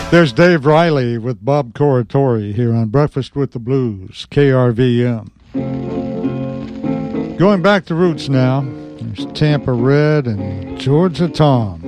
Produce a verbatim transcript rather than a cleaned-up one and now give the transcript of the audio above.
There's Dave Riley with Bob Corritore here on Breakfast with the Blues, K R V M. Going back to roots now, there's Tampa Red and Georgia Tom.